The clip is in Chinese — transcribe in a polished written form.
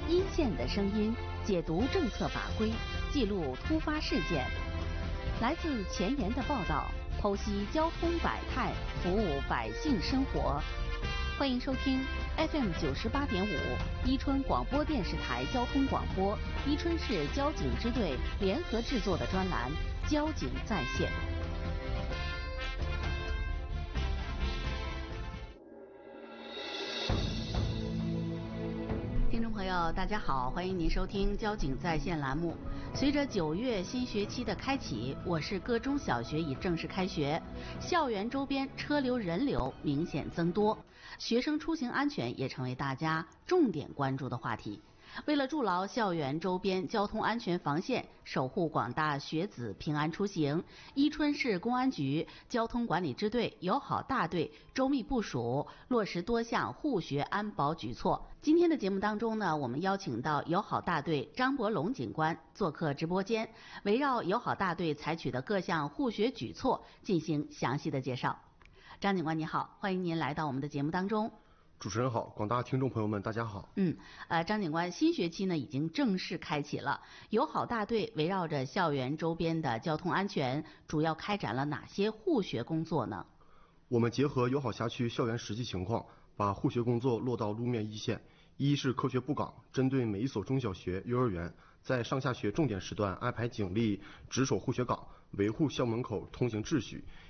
一线的声音，解读政策法规，记录突发事件，来自前沿的报道，剖析交通百态，服务百姓生活。欢迎收听 FM 98.5伊春广播电视台交通广播，伊春市交警支队联合制作的专栏《交警在线》。听众朋友，大家好，欢迎您收听《交警在线》栏目。随着9月新学期的开启，我市各中小学已正式开学，校园周边车流人流明显增多，学生出行安全也成为大家重点关注的话题。为了筑牢校园周边交通安全防线，守护广大学子平安出行，伊春市公安局交通管理支队友好大队周密部署，落实多项护学安保举措。今天的节目当中呢，我们邀请到友好大队张伯龙警官做客直播间，围绕友好大队采取的各项护学举措进行详细的介绍。张警官你好，欢迎您来到我们的节目当中。 主持人好，广大听众朋友们大家好。 张警官，新学期呢已经正式开启了，友好大队围绕着校园周边的交通安全，主要开展了哪些护学工作呢？ 我们结合友好辖区校园实际情况，把护学工作落到路面一线。一是科学布岗，针对每一所中小学、幼儿园，在上下学重点时段安排警力值守护学岗，维护校门口通行秩序，